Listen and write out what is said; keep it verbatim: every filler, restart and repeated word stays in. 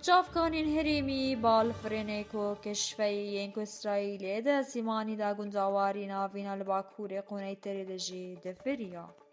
چافکانین هەرێمی باڵفرێنێک و کشفەی ئیسرائیلێ دە زیمانی دا گونجاواری ناڤینا لە باکوورێ قونەی تەرێ دەژی دەڤریە.